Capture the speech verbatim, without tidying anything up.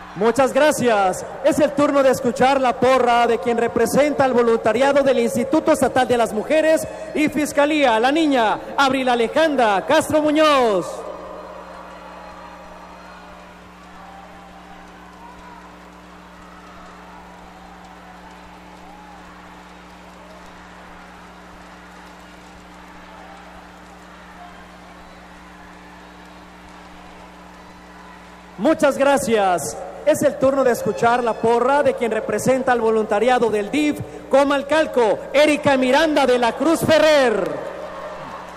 Muchas gracias. Es el turno de escuchar la porra de quien representa al voluntariado del Instituto Estatal de las Mujeres y Fiscalía, la niña Abril Alejandra Castro Muñoz. Muchas gracias. Es el turno de escuchar la porra de quien representa al voluntariado del D I F Comalcalco, Erika Miranda de la Cruz Ferrer.